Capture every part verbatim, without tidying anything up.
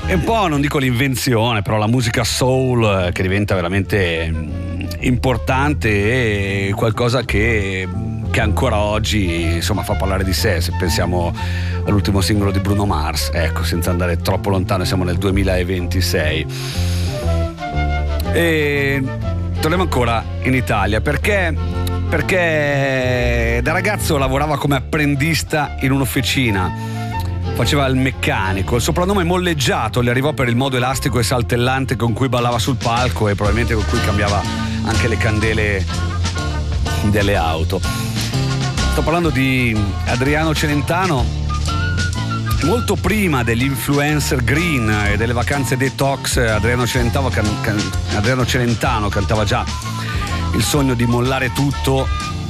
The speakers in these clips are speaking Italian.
È un po', non dico l'invenzione, però la musica soul che diventa veramente importante e qualcosa che, che ancora oggi insomma fa parlare di sé. Se pensiamo all'ultimo singolo di Bruno Mars, ecco, senza andare troppo lontano, siamo nel duemilaventisei. E torniamo ancora in Italia perché perché da ragazzo lavorava come apprendista in un'officina, faceva il meccanico. Il soprannome molleggiato le arrivò per il modo elastico e saltellante con cui ballava sul palco e probabilmente con cui cambiava anche le candele delle auto. Sto parlando di Adriano Celentano. Molto prima degli influencer green e delle vacanze detox, Adriano Celentano, can- can- Adriano Celentano cantava già il sogno di mollare tutto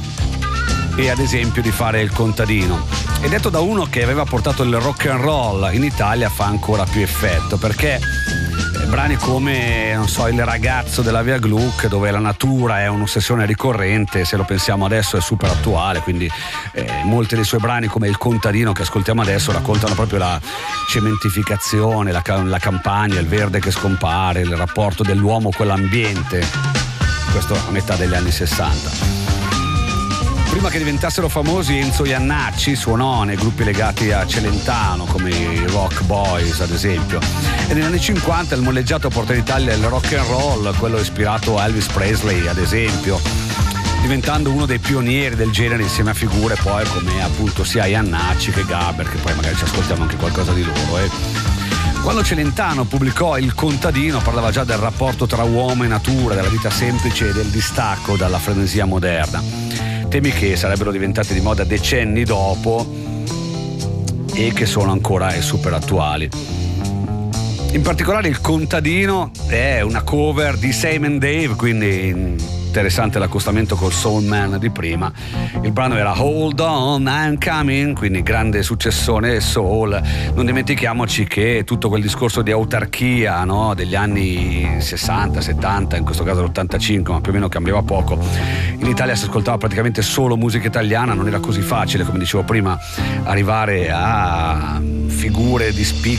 e ad esempio di fare il contadino. E detto da uno che aveva portato il rock and roll in Italia fa ancora più effetto, perché brani come, non so, Il ragazzo della via Gluck, dove la natura è un'ossessione ricorrente, se lo pensiamo adesso è super attuale, quindi eh, molti dei suoi brani come Il contadino che ascoltiamo adesso raccontano proprio la cementificazione, la, la campagna, il verde che scompare, il rapporto dell'uomo con l'ambiente, questo a metà degli anni sessanta. Prima che diventassero famosi, Enzo Iannacci suonò nei gruppi legati a Celentano come i Rock Boys ad esempio, e negli anni cinquanta il molleggiato portò in Italia il rock and roll, quello ispirato a Elvis Presley ad esempio, diventando uno dei pionieri del genere insieme a figure poi come appunto sia Iannacci che Gaber, che poi magari ci ascoltiamo anche qualcosa di loro. Eh. Quando Celentano pubblicò Il contadino parlava già del rapporto tra uomo e natura, della vita semplice e del distacco dalla frenesia moderna. Temi che sarebbero diventati di moda decenni dopo e che sono ancora super attuali. In particolare Il contadino è una cover di Sam and Dave, quindi interessante l'accostamento col Soul Man di prima. Il brano era Hold On, I'm Coming, quindi grande successone soul. Non dimentichiamoci che tutto quel discorso di autarchia, no, degli anni sessanta, settanta, in questo caso l'ottantacinque, ma più o meno cambiava poco. In Italia si ascoltava praticamente solo musica italiana, non era così facile, come dicevo prima, arrivare a figure di spicco